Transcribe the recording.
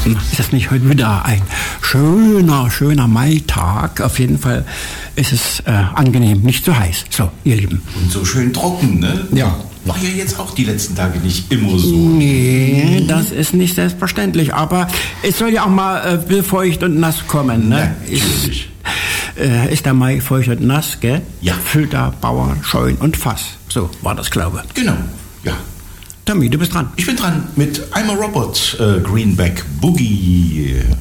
Ist das nicht heute wieder ein schöner Maitag? Auf jeden Fall ist es angenehm, nicht zu heiß. So, ihr Lieben. Und so schön trocken, ne? Ja. War ja jetzt auch die letzten Tage nicht immer so. Nee, das ist nicht selbstverständlich. Aber es soll ja auch mal feucht und nass kommen, ne? Natürlich. Ist der Mai feucht und nass, gell? Ja. Füllt der Bauer Scheun und Fass. So war das, glaube ich. Genau, ja. Tommy, du bist dran. Ich bin dran mit I'm a Robot, Greenback Boogie.